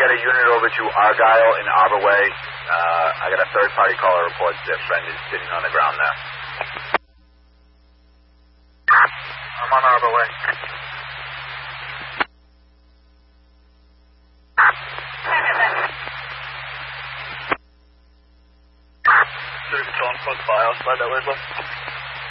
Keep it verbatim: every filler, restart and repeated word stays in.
get a unit over to Argyle in Arbor Way. Uh, I got a third-party caller report that their friend is sitting on the ground there. I'm on Arbor Way. City Patrol close by. I'll slide that way, bud.